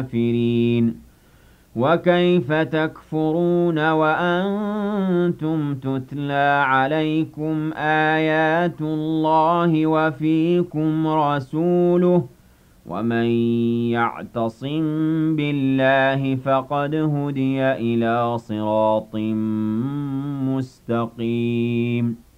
الكافرين وكيف تكفرون وأنتم تتلى عليكم آيات الله وفيكم رسوله ومن يعتصم بالله فقد هدي إلى صراط مستقيم